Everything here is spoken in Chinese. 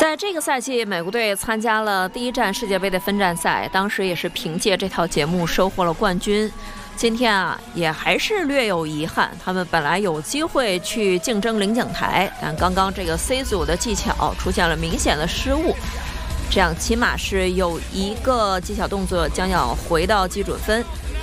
在这个赛季，美国队参加了第一站世界杯的分站赛，当时也是凭借这套节目收获了冠军。今天啊，也还是略有遗憾，他们本来有机会去竞争领奖台，但刚刚这个 C 组的技巧出现了明显的失误，这样起码是有一个技巧动作将要回到基准分。